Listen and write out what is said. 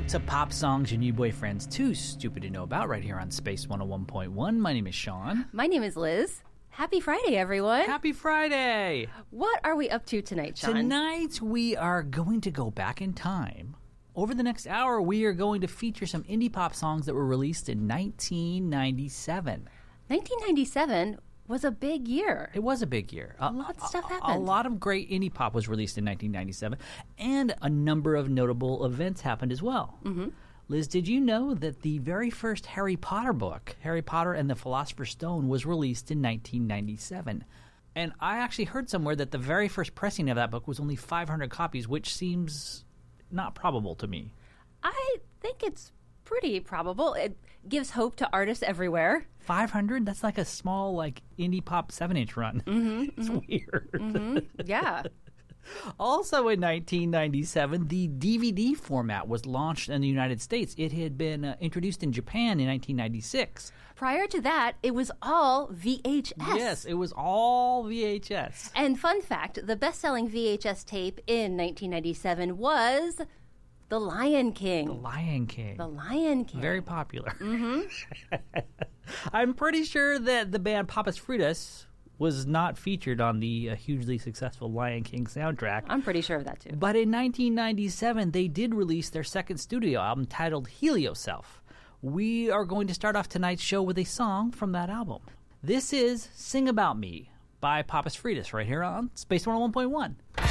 to Pop Songs Your New Boyfriend's Too Stupid to Know About right here on Space 101.1. My name is Sean. My name is Liz. Happy Friday, everyone. Happy Friday. What are we up to tonight, Sean? Tonight we are going to go back in time. Over the next hour, we are going to feature some indie pop songs that were released in 1997. 1997 was a big year. It was a big year. A lot of stuff happened. A lot of great indie pop was released in 1997, and a number of notable events happened as well. Mm-hmm. Liz, did you know that the very first Harry Potter book, Harry Potter and the Philosopher's Stone, was released in 1997? And I actually heard somewhere that the very first pressing of that book was only 500 copies, which seems not probable to me. I think it's pretty probable. It gives hope to artists everywhere. 500? That's like a small, indie pop 7-inch run. Mm-hmm, it's weird. Mm-hmm, yeah. Also in 1997, the DVD format was launched in the United States. It had been introduced in Japan in 1996. Prior to that, it was all VHS. Yes, it was all VHS. And fun fact, the best-selling VHS tape in 1997 was The Lion King. The Lion King. The Lion King. Very popular. Mm-hmm. I'm pretty sure that the band Papas Fritas was not featured on the hugely successful Lion King soundtrack. I'm pretty sure of that, too. But in 1997, they did release their second studio album titled Helioself. We are going to start off tonight's show with a song from that album. This is Sing About Me by Papas Fritas right here on Space 101.1.